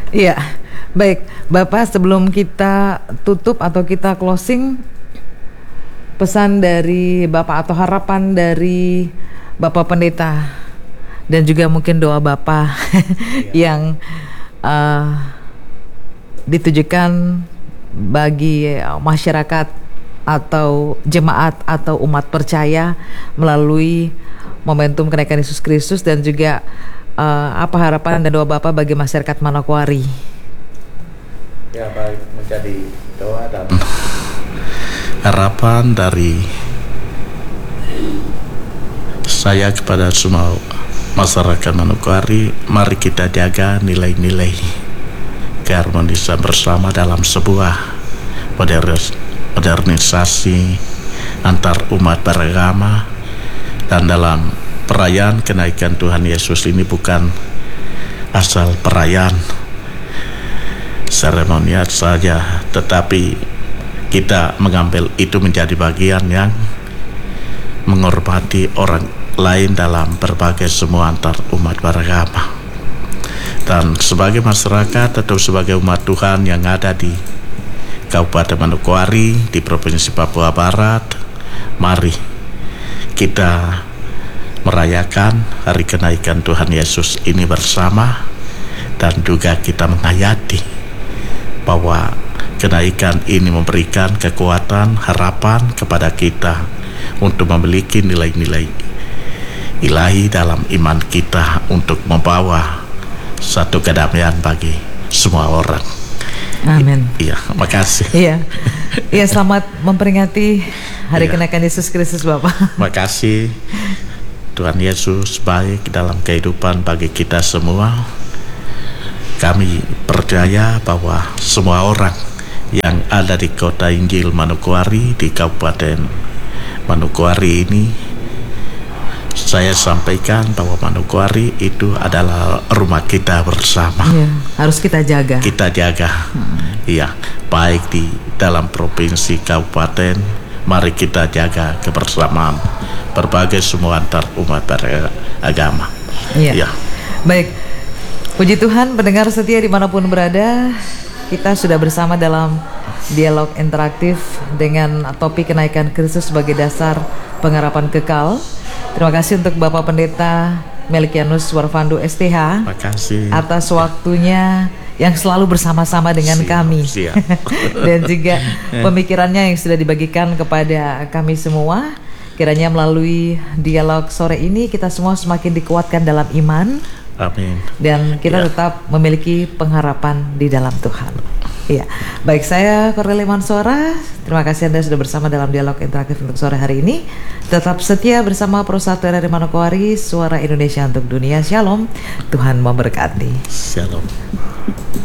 Iya, baik Bapak, sebelum kita tutup atau kita closing, pesan dari Bapak atau harapan dari Bapak Pendeta dan juga mungkin doa Bapak yang ditujukan bagi masyarakat atau jemaat atau umat percaya melalui momentum kenaikan Yesus Kristus, dan juga apa harapan dan doa Bapak bagi masyarakat Manokwari? Ya, baik, menjadi doa dan harapan dari saya kepada semua masyarakat Manokwari, mari kita jaga nilai-nilai keharmonisan bersama dalam sebuah modernisasi antar umat beragama. Dan dalam perayaan kenaikan Tuhan Yesus ini bukan asal perayaan seremonial saja, tetapi kita mengambil itu menjadi bagian yang menghormati orang lain dalam berbagai semua antar umat beragama. Dan sebagai masyarakat atau sebagai umat Tuhan yang ada di Kabupaten Manokwari, di Provinsi Papua Barat, mari kita merayakan hari kenaikan Tuhan Yesus ini bersama, dan juga kita menghayati bahwa kenaikan ini memberikan kekuatan, harapan kepada kita untuk memiliki nilai-nilai ilahi dalam iman kita untuk membawa satu kedamaian bagi semua orang. Amin. Iya, makasih. Iya, selamat memperingati hari kenaikan Yesus Kristus, Bapak. Makasih. Tuhan Yesus baik dalam kehidupan bagi kita semua. Kami percaya bahwa semua orang yang ada di kota Injil Manokwari, di Kabupaten Manokwari ini, saya sampaikan bahwa Manokwari itu adalah rumah kita bersama. Iya, harus kita jaga. Kita jaga. Iya, baik di dalam provinsi, kabupaten, mari kita jaga kebersamaan berbagai semua antar umat beragama. Iya. Baik, puji Tuhan, pendengar setia dimanapun berada, kita sudah bersama dalam dialog interaktif dengan topik kenaikan Kristus sebagai dasar pengharapan kekal. Terima kasih untuk Bapak Pendeta Melkianus Warfando STH. Terima kasih atas waktunya yang selalu bersama-sama dengan kami. Dan juga pemikirannya yang sudah dibagikan kepada kami semua. Kiranya melalui dialog sore ini kita semua semakin dikuatkan dalam iman. Amin. Dan kita tetap memiliki pengharapan di dalam Tuhan. Iya, baik, saya Cornelia Mansora. Terima kasih Anda sudah bersama dalam dialog interaktif untuk sore hari ini. Tetap setia bersama Pro 1 RRI Manokwari, suara Indonesia untuk dunia. Shalom, Tuhan memberkati. Shalom.